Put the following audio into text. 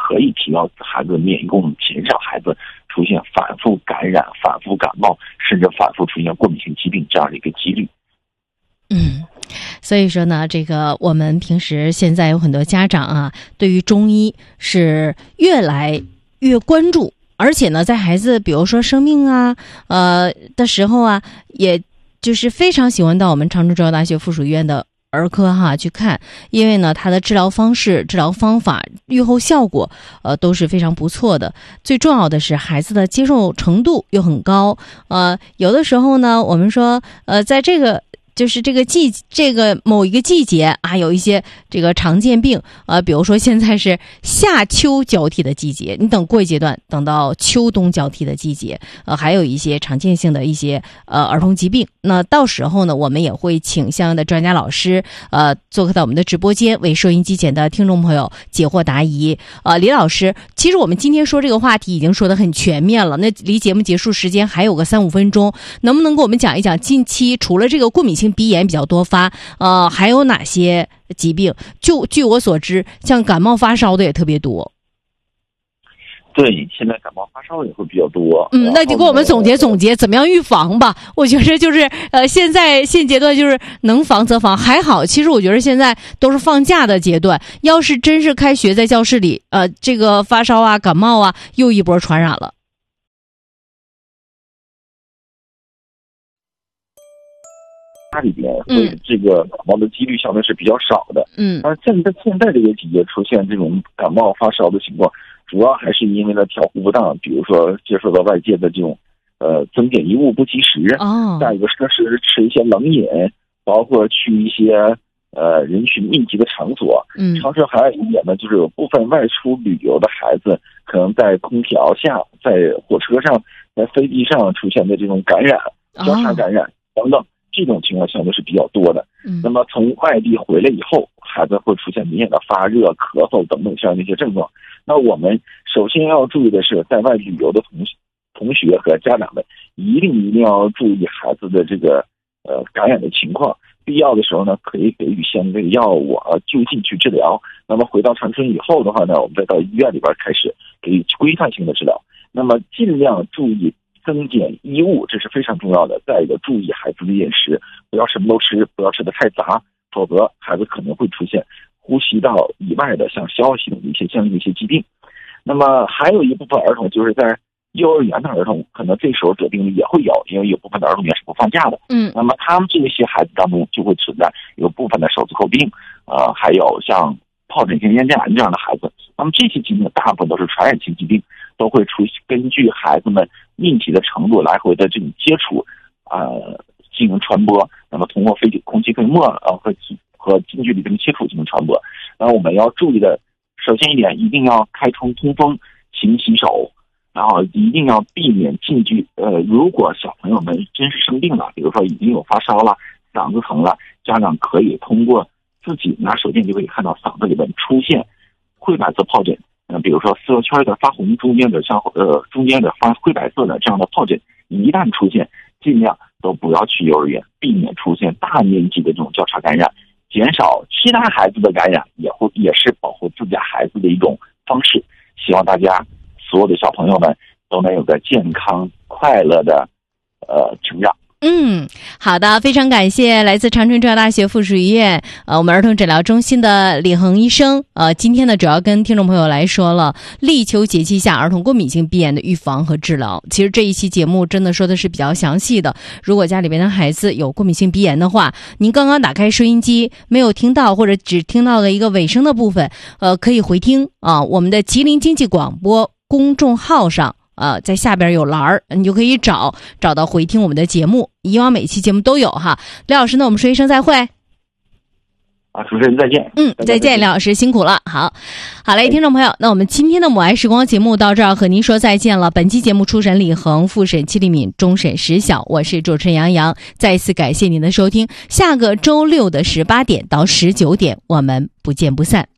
可以提高孩子的免疫功能，减少孩子出现反复感染、反复感冒，甚至反复出现过敏性疾病这样的一个几率。 所以说呢，这个我们平时现在有很多家长啊，对于中医是越来越关注，而且呢，在孩子比如说生病啊的时候啊，也就是非常喜欢到我们长春中药大学附属医院的儿科去看，因为呢，它的治疗方式、治疗方法、预后效果都是非常不错的。最重要的是孩子的接受程度又很高。有的时候呢，我们说在这个就是这个某一个季节啊，有一些这个常见病，比如说现在是夏秋交替的季节，你等过一阶段，等到秋冬交替的季节，还有一些常见性的一些儿童疾病。那到时候呢，我们也会请相应的专家老师做客到我们的直播间，为收音机前的听众朋友解惑答疑。李老师，其实我们今天说这个话题已经说得很全面了，那离节目结束时间还有个3-5分钟，能不能给我们讲一讲近期除了这个过敏性鼻炎比较多发，还有哪些疾病？就据我所知，像感冒发烧的也特别多。 对，现在感冒发烧也会比较多。 那就给我们总结总结怎么样预防吧。我觉得就是现阶段就是能防则防，还好。其实我觉得现在都是放假的阶段，要是真是开学在教室里，这个发烧啊、感冒啊，又一波传染了。 家里边会这个感冒的几率相对是比较少的。而现在这个季节出现这种感冒发烧的情况，主要还是因为呢调护不当，比如说接受到外界的这种增减衣物不及时，再一个是吃一些冷饮，包括去一些人群密集的场所。常常还有一点呢，就是有部分外出旅游的孩子，可能在空调下、在火车上、在飞机上出现的这种感染、交叉感染等等。这种情况相对是比较多的。那么从外地回来以后，孩子会出现明显的发热、咳嗽等等这样的一些症状。那我们首先要注意的是，在外旅游的同学和家长们一定要注意孩子的这个感染的情况。必要的时候呢，可以给予相应的药物就近去治疗。那么回到长春以后的话呢，我们再到医院里边开始给予规范性的治疗。那么尽量注意增减衣物，这是非常重要的。再一个，注意孩子的饮食，不要什么都吃，不要吃得太杂，否则孩子可能会出现呼吸道以外的像消化系统的一些相应的一些疾病。那么还有一部分儿童就是在幼儿园的儿童，可能这时候得病率也会有，因为有部分的儿童也是不放假的。那么他们这些孩子当中就会存在有部分的手足口病，还有像疱疹性咽腺癌这样的孩子。那么这些疾病大部分都是传染性疾病，都会根据孩子们密集的程度来回的这种接触进行传播。那么通过空气飞沫和近距离的接触进行传播。然后我们要注意的，首先一点，一定要开窗通风、勤洗手，然后一定要避免近距如果小朋友们真是生病了，比如说已经有发烧了、嗓子疼了，家长可以通过自己拿手电就可以看到嗓子里面出现灰白色疱疹，比如说色圈的发红，中间的发灰白色的这样的疱疹，一旦出现，尽量都不要去幼儿园，避免出现大面积的这种交叉感染，减少其他孩子的感染，也是保护自家孩子的一种方式。希望大家所有的小朋友们都能有个健康快乐的成长。 好的，非常感谢来自长春中药大学附属医院我们儿童诊疗中心的李恒医生。今天呢，主要跟听众朋友来说了立秋节气下儿童过敏性鼻炎的预防和治疗。其实这一期节目真的说的是比较详细的，如果家里边的孩子有过敏性鼻炎的话，您刚刚打开收音机没有听到，或者只听到了一个尾声的部分，可以回听我们的吉林经济广播公众号上在下边有栏儿，你就可以找到回听我们的节目，以往每期节目都有哈。李老师呢，我们说一声再会。 主持人再见。 再见，李老师辛苦了。好嘞，听众朋友，那我们今天的母爱时光节目到这儿和您说再见了。本期节目初审李恒，复审戚丽敏，终审石晓，我是主持人杨洋，再一次感谢您的收听。下个周六的18点到19点，我们不见不散。